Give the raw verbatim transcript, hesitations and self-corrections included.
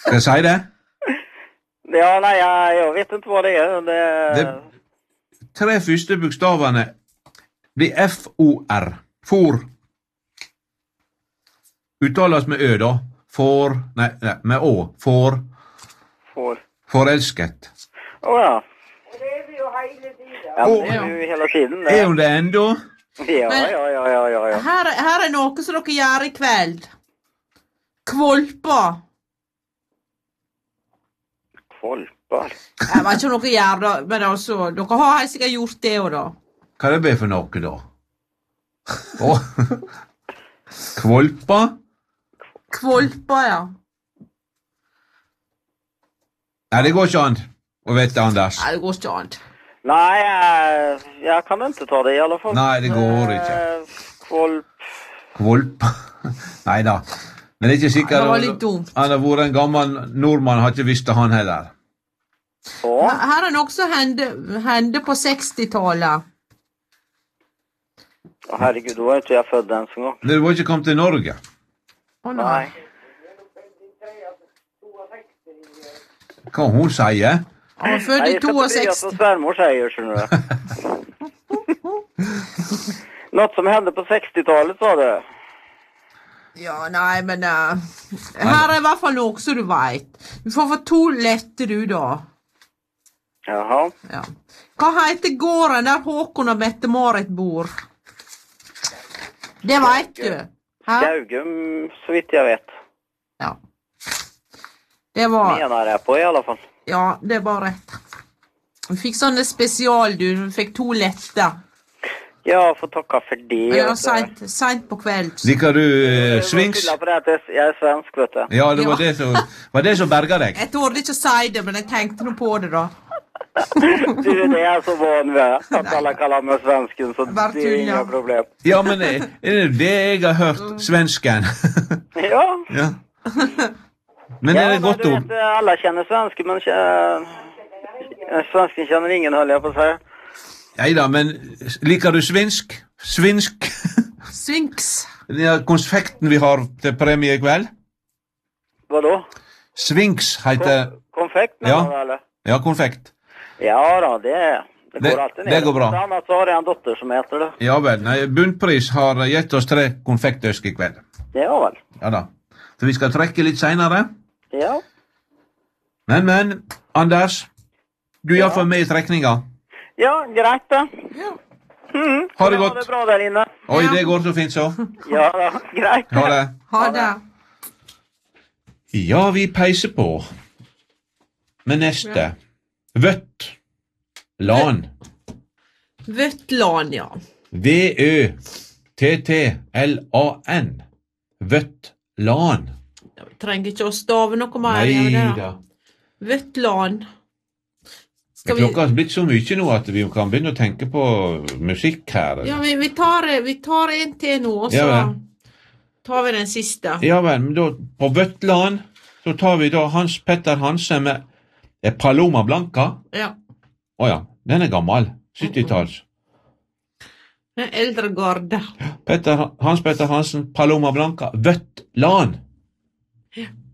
Ska jag säga det? Ja, nej, jag, jag vet inte vad det är. Det... Det tre första bokstäverna blir F O R. For. Uttalas med Ö då. For, nej, nej med Å. For. For. Forelsket. Åh oh, ja. Det är vi ju hela tiden. Ja, men det är ju hela tiden. Det. Är hon det ändå? Ja, ja, ja, ja, ja, ja. Her, her er noe som dere gjør i kveld. Kvolpa. Kvolpar. Jeg vet ikke om dere gjør det, men altså, dere har helt sikkert gjort det også da. Hva er det for noe da? Åh. Kvolpa? Kvolpa, ja. Nej, det går inte an att veta, Anders. Nei, det går ikke an. Nej, jag, jag kan inte ta det i alla fall. Nej, det går inte. Eh, Kvolp. Kvolpa? Nej då. Men det är inte sikkert. Det var litt dumt. Han har vært en gammel nordmann, har ikke visst det han heller. Så. Her er noe som hende, hende på sekstitallet. Åh, herregud, då var inte jag född ens en gång. Du var ikke kommet til Norge. Å nei. Nej. Hva hun sier? Han var født Nej, i jag ska inte bli sekstito. som svärmor säger, skjønner du. Något som hände på sextiotalet, sa du? Ja, nei, men uh, her er i hvert fall noe som du vet. Du får få to lette du da. Jaha. Ja. Hva heter gården der Håkon og Mette-Marit bor? Det vet du. Hæ? Skaugum, så vitt jag vet. Ja. Det var, Menar jag på i alla fall. ja, det var rett. Du fikk sånne spesial, du. Du fikk to lette. Ja, får tacka för det. Ja, sent, sent på kveld. Liker du eh, Jag swings? skylla på det att jag är svensk, vet du. Ja, det var Ja. det som, var det som berga deg. Jeg torde ikke si det, men jeg tenkte nå på det da. Du, det är så van vid att alla kallar mig svensken, så Vart det är tull, inga ja. problem. Ja, men eh, er det det jeg har hørt? Svensken. Ja. Ja. Men Ja, er det men godt du ord? vet, alla känner svensken, men äh, svensken känner ingen, höll jag på att säga. Neida, men liker du svinsk? Svinsk? Sphinx. Den her konfekten vi har til premie i kveld? Vadå? Svinks heter... Kon- konfekt med Ja. ja. eller? Ja, konfekt. Ja då, det, det går Det- alltid ner. det går bra. Bland annat så har jag en dotter som äter det. Ja vel, nei, Bunnpris har gitt oss tre konfektøsk i kveld. Ja väl. Ja da. Så vi skal trekke litt senere. Ja. Men, men, Anders, du er i hvert fall med i trekninga. Ja, greit det. Ja. Mm. Ha det Ha godt. det bra där inne. Oi, Ja. det går så fint så. Ja då, greit. Ha det. Ha det. Ja, vi peiser på med neste. Vøtt. Lan. Vøtland, ja. V Ø T T L A N. Vøtt. Lan. Jeg trenger ikke å stave noe mer. Nei ja, det da. Vøtland. Skal vi... Klokka har blitt så mye nå at vi kan begynne å tenke på musikk her. Ja, vi, vi, tar, vi tar en til nå, og så Ja, vel. tar vi den siste. Ja vel, men da, på Vøtland så tar vi da Hans Petter Hansen med eh, Paloma Blanca. Ja. Åja, den er gammel. syttitalls. Den eldre garde. Petter, Hans Petter Hansen, Paloma Blanca, Vøtland. Ja.